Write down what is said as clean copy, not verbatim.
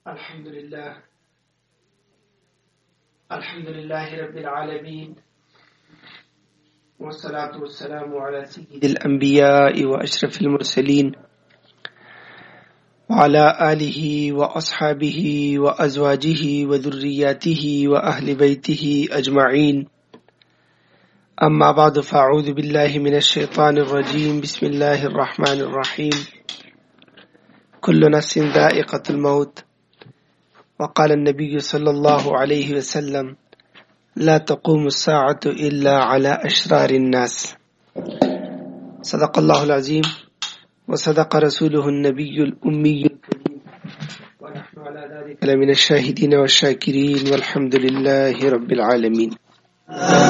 الحمد لله رب العالمين، والصلاة والسلام على سيد الأنبياء وأشرف المرسلين وعلى آله وأصحابه وأزواجه وذرياته وأهل بيته أجمعين. أما بعد، فأعوذ بالله من الشيطان الرجيم. بسم الله الرحمن الرحيم. كل نفس ذائقة الموت، وقال النبي صلى الله عليه وسلم: لا تقوم الساعة إلا على أشرار الناس. صدق الله العظيم وصدق رسوله النبي الأمي الكريم، ونحن على ذلك لمن الشاهدين والشاكرين، والحمد لله رب العالمين.